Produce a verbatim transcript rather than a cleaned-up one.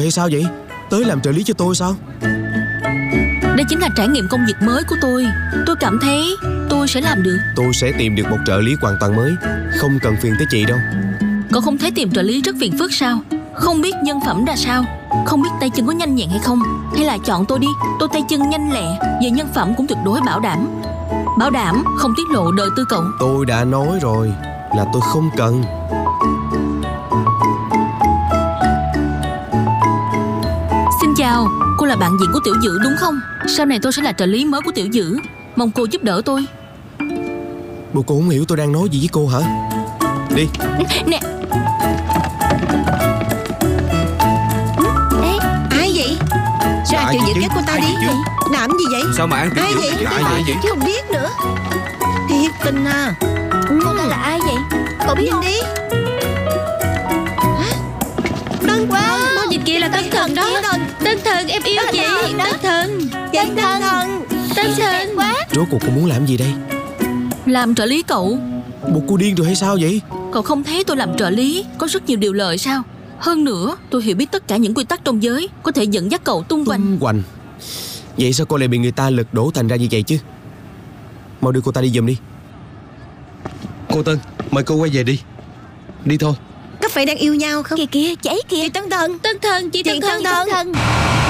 hay sao vậy? Tới làm trợ lý cho tôi sao? Đây chính là trải nghiệm công việc mới của tôi. Tôi cảm thấy tôi sẽ làm được. Tôi sẽ tìm được một trợ lý hoàn toàn mới, không cần phiền tới chị đâu. Cậu không thấy tìm trợ lý rất phiền phức sao? Không biết nhân phẩm ra sao, không biết tay chân có nhanh nhẹn hay không. Hay là chọn tôi đi, tôi tay chân nhanh lẹ, về nhân phẩm cũng tuyệt đối bảo đảm. Bảo đảm không tiết lộ đời tư cậu. Tôi đã nói rồi là tôi không cần. Xin chào, cô là bạn diễn của Tiểu Dữ đúng không? Sau này tôi sẽ là trợ lý mới của Tiểu Dữ, mong cô giúp đỡ tôi. Bộ cô không hiểu tôi đang nói gì với cô hả? Đi. Nè. Ê, ai vậy? Ra Tiểu Dữ kéo cô ta đi. Làm gì vậy? Sao mà ăn Tiểu Ai Dữ? vậy? Ai vậy? Chứ không biết nữa. Thiệt tình à. Cô ta là ai vậy? Cậu biết Nhìn không? đi. Tân quá. Wow, nhìn kia là Tân Thần đó. Tân Thần, em yêu chị. Tân Thần. Tân Thần. Tân Thần. Quá. Rốt cuộc cô muốn làm gì đây? Làm trợ lý cậu. Bộ cô điên rồi hay sao vậy? Cậu không thấy tôi làm trợ lý có rất nhiều điều lợi sao? Hơn nữa, tôi hiểu biết tất cả những quy tắc trong giới, có thể dẫn dắt cậu tung hoành. Tung hoành. Vậy sao cô lại bị người ta lật đổ thành ra như vậy chứ? Mau đưa cô ta đi giùm đi. Cô Tân, mời cô quay về đi. Đi thôi. Có phải đang yêu nhau không? Kìa kìa, cháy kìa. Chị Tân Thần. Tân Thần, chị Tân Chị Thần, Tân chị Tân Thần.